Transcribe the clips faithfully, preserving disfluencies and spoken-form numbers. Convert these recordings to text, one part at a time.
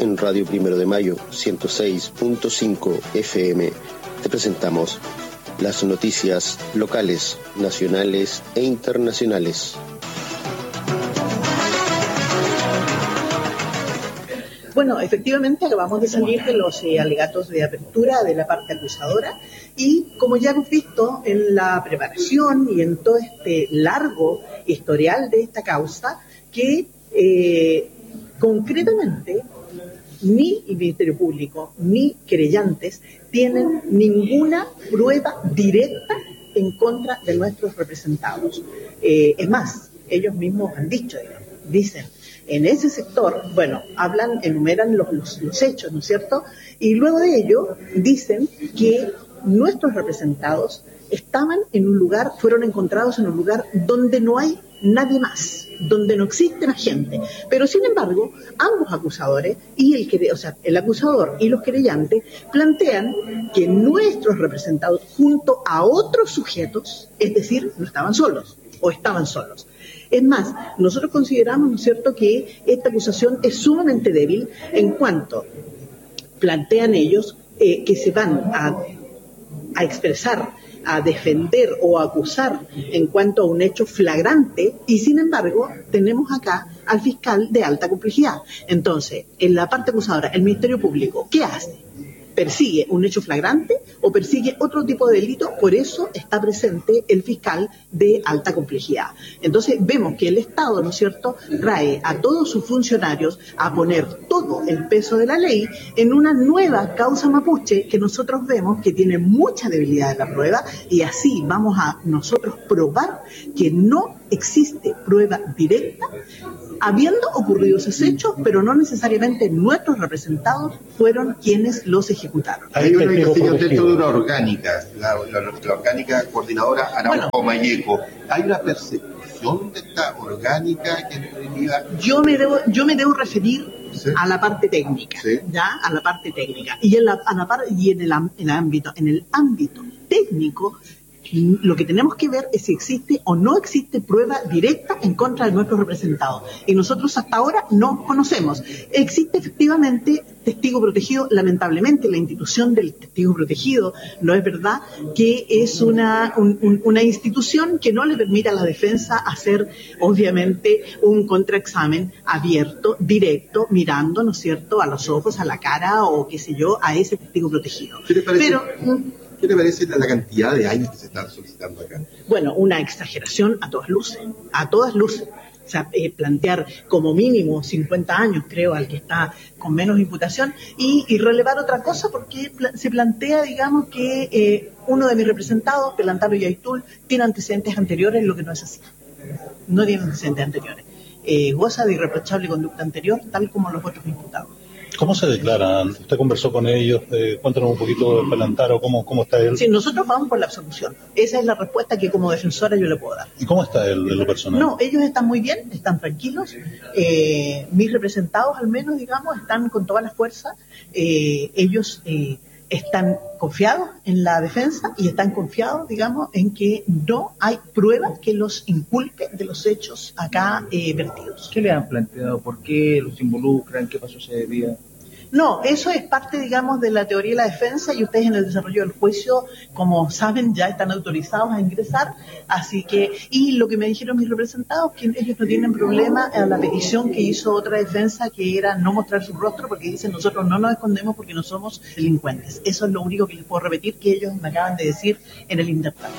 en Radio Primero de Mayo ciento seis punto cinco F M te presentamos las noticias locales, nacionales e internacionales. Bueno, efectivamente acabamos de salir de los eh, alegatos de apertura de la parte acusadora y como ya hemos visto en la preparación y en todo este largo historial de esta causa, que eh, concretamente ni el Ministerio Público ni querellantes tienen ninguna prueba directa en contra de nuestros representados. Eh, es más, ellos mismos han dicho, dicen, en ese sector, bueno, hablan, enumeran los, los, los hechos, ¿no es cierto? Y luego de ello dicen que nuestros representados estaban en un lugar, fueron encontrados en un lugar donde no hay nadie más, donde no existe más gente. Pero sin embargo, ambos acusadores, y el, o sea, el acusador y los querellantes, plantean que nuestros representados, junto a otros sujetos, es decir, no estaban solos, o estaban solos. Es más, nosotros consideramos, ¿no es cierto?, que esta acusación es sumamente débil en cuanto plantean ellos eh, que se van a, a expresar, a defender o a acusar en cuanto a un hecho flagrante y, sin embargo, tenemos acá al fiscal de alta complejidad. Entonces, en la parte acusadora, el Ministerio Público, ¿qué hace? ¿Persigue un hecho flagrante o persigue otro tipo de delito? Por eso está presente el fiscal de alta complejidad. Entonces vemos que el Estado, ¿no es cierto?, trae a todos sus funcionarios a poner todo el peso de la ley en una nueva causa mapuche que nosotros vemos que tiene mucha debilidad en la prueba y así vamos a nosotros probar que no existe prueba directa habiendo ocurrido esos hechos, pero no necesariamente nuestros representados fueron quienes los ejecutaron. Hay una investigación dentro de una orgánica, la, la, la orgánica coordinadora Araujo bueno, Mayeco. ¿Hay una persecución de esta orgánica que yo me debo, yo me debo referir ¿Sí? a la parte técnica, ¿Sí? ya, a la parte técnica y en la, a la par, y en el, en el ámbito, en el ámbito técnico. Lo que tenemos que ver es si existe o no existe prueba directa en contra de nuestros representados. Y nosotros hasta ahora no conocemos. Existe efectivamente testigo protegido. Lamentablemente la institución del testigo protegido no es verdad que es una, un, un, una institución que no le permite a la defensa hacer obviamente un contraexamen abierto, directo, mirando, ¿no es cierto?, a los ojos, a la cara o qué sé yo, a ese testigo protegido. ¿Qué te parece? Pero, ¿Qué te parece la cantidad de años que se están solicitando acá? Bueno, una exageración a todas luces, a todas luces. O sea, eh, plantear como mínimo cincuenta años, creo, al que está con menos imputación, y, y relevar otra cosa porque pl- se plantea, digamos, que eh, uno de mis representados, Pelantaro Yaitul, tiene antecedentes anteriores, lo que no es así. No tiene antecedentes anteriores. Eh, goza de irreprochable conducta anterior, tal como los otros imputados. ¿Cómo se declaran? ¿Usted conversó con ellos? Eh, cuéntanos un poquito de Pelantaro, ¿cómo, cómo está él? Sí, nosotros vamos por la absolución. Esa es la respuesta que como defensora yo le puedo dar. ¿Y cómo está él en lo personal? No, ellos están muy bien, están tranquilos. Eh, mis representados, al menos, digamos, están con toda la fuerza. Eh, ellos eh, están confiados en la defensa y están confiados, digamos, en que no hay prueba que los inculpe de los hechos acá eh, vertidos. ¿Qué le han planteado? ¿Por qué los involucran? ¿Qué pasó ese día? No, eso es parte, digamos, de la teoría de la defensa y ustedes en el desarrollo del juicio, como saben, ya están autorizados a ingresar, así que, y lo que me dijeron mis representados, que ellos no tienen problema a la petición que hizo otra defensa, que era no mostrar su rostro, porque dicen nosotros no nos escondemos porque no somos delincuentes. Eso es lo único que les puedo repetir, que ellos me acaban de decir en el intercambio.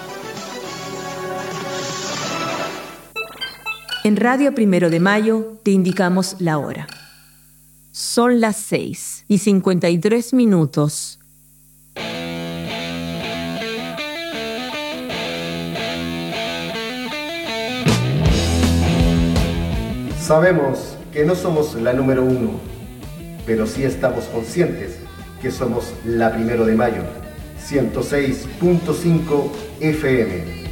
En Radio Primero de Mayo te indicamos la hora. Son las seis y cincuenta y tres minutos. Sabemos que no somos la número uno, pero sí estamos conscientes que somos la Primero de Mayo, ciento seis punto cinco F M.